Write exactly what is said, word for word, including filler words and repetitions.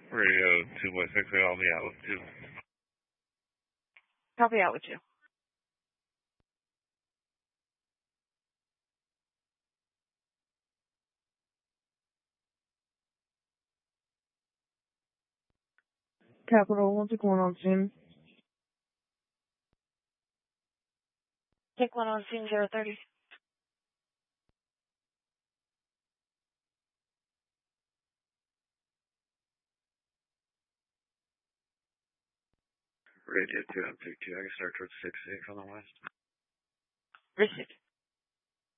Radio two point six, I'll be out with two. Copy out with you. Capital, what's going on, Jim? Take one on scene zero thirty. Radio two, I'm two two. I can start towards six six on the west. Received.